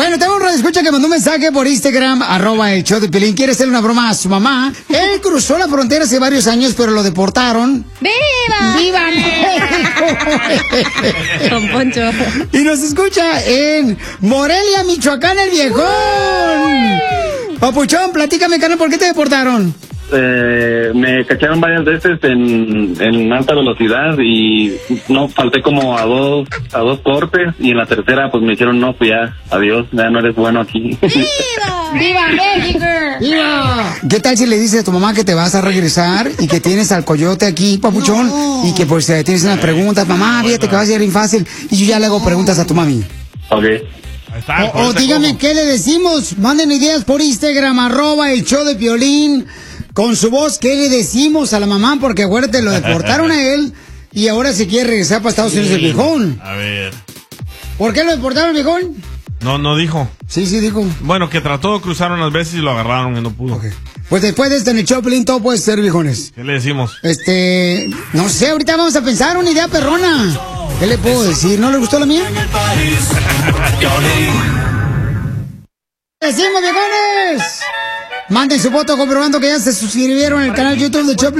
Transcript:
Bueno, tengo un radioescucha que mandó un mensaje por Instagram, @el show de Piolín. Quiere hacerle una broma a su mamá. Él cruzó la frontera hace varios años, pero lo deportaron. ¡Viva! ¡Viva México! Don Poncho. Y nos escucha en Morelia, Michoacán, el viejón. Papuchón, platícame, carnal, ¿por qué te deportaron? Me cacharon varias veces en alta velocidad y no falté como a dos cortes, y en la tercera pues me dijeron no, pues ya, adiós, ya no eres bueno aquí. ¡Viva! ¡Viva México! ¡Viva! ¿Qué tal si le dices a tu mamá que te vas a regresar y que tienes al coyote aquí, papuchón? No. Y que pues tienes unas preguntas, mamá, fíjate que va a ser bien fácil, y yo ya le hago preguntas a tu mami. Ok. O dígame, ¿qué le decimos? Manden ideas por Instagram, @el show de Piolín. Con su voz, ¿qué le decimos a la mamá? Porque acuérdate, lo deportaron a él y ahora se quiere regresar para Estados Unidos el viejón. A ver. ¿Por qué lo deportaron el viejón? No dijo. Sí, dijo. Bueno, que trató de cruzar unas veces y lo agarraron y no pudo. Okay. Pues después de esto en el show, Piolín, todo puede ser, viejones. ¿Qué le decimos? No sé, ahorita vamos a pensar una idea perrona. ¿Qué le puedo decir? ¿No le gustó la mía? ¡Decimos, viejones! Manden su foto comprobando que ya se suscribieron al canal YouTube de Choplin.